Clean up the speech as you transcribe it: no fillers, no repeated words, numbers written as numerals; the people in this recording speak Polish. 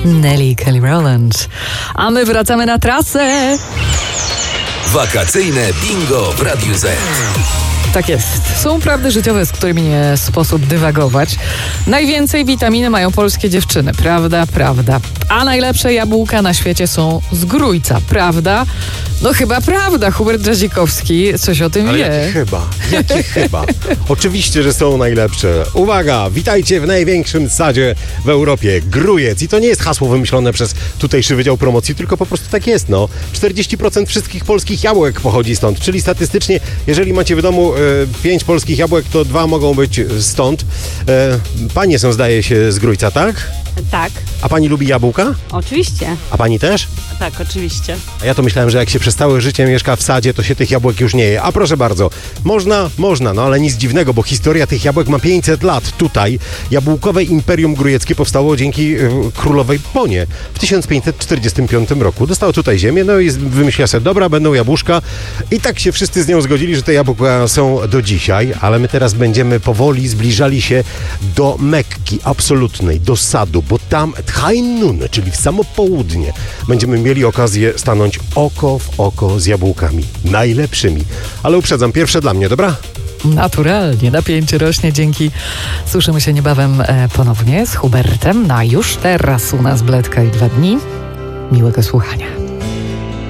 Nelly i Kelly Rowland. A my wracamy na trasę. Wakacyjne bingo w Radiu Z. Tak jest. Są prawdy życiowe, z którymi nie sposób dywagować. Najwięcej witaminy mają polskie dziewczyny. Prawda, prawda. A najlepsze jabłka na świecie są z Grójca. Prawda? No chyba prawda. Hubert Dżazikowski coś o tym Ale wie. Jaki chyba? Oczywiście, że są najlepsze. Uwaga, witajcie w największym sadzie w Europie. Grójec. I to nie jest hasło wymyślone przez tutejszy Wydział Promocji, tylko po prostu tak jest, no. 40% wszystkich polskich jabłek pochodzi stąd. Czyli statystycznie, jeżeli macie w domu 5 polskich jabłek, to 2 mogą być stąd. Panie są, zdaje się, z Grójca, tak? Tak, A pani lubi jabłka? oczywiście. A pani też? Tak, oczywiście. A ja to myślałem, że jak się przez całe życie mieszka w sadzie, to się tych jabłek już nie je. A proszę bardzo, można, no ale nic dziwnego, bo historia tych jabłek ma 500 lat. Tutaj jabłkowe imperium grójeckie powstało dzięki królowej Bonie w 1545 roku. Dostała tutaj ziemię, no i wymyśliła sobie, dobra, będą jabłuszka. I tak się wszyscy z nią zgodzili, że te jabłka są do dzisiaj, ale my teraz będziemy powoli zbliżali się do Mekki absolutnej, do sadu, bo tam Tchain-Nun, czyli w samo południe, będziemy mieli okazję stanąć oko w oko z jabłkami. Najlepszymi. Ale uprzedzam, pierwsze dla mnie, dobra? Naturalnie. Napięcie rośnie dzięki. Słyszymy się niebawem ponownie z Hubertem. Na już teraz u nas Bledka i 2 dni. Miłego słuchania.